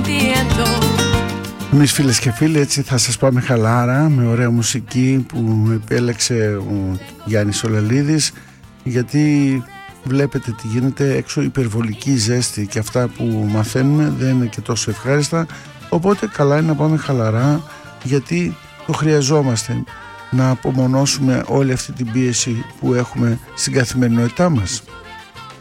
Εμείς φίλες και φίλοι έτσι θα σας πάμε χαλάρα με ωραία μουσική που επέλεξε ο Γιάννης Ολαλίδης, γιατί βλέπετε τι γίνεται έξω, υπερβολική ζέστη και αυτά που μαθαίνουμε δεν είναι και τόσο ευχάριστα, οπότε καλά είναι να πάμε χαλαρά, γιατί το χρειαζόμαστε να απομονώσουμε όλη αυτή την πίεση που έχουμε στην καθημερινότητά μας.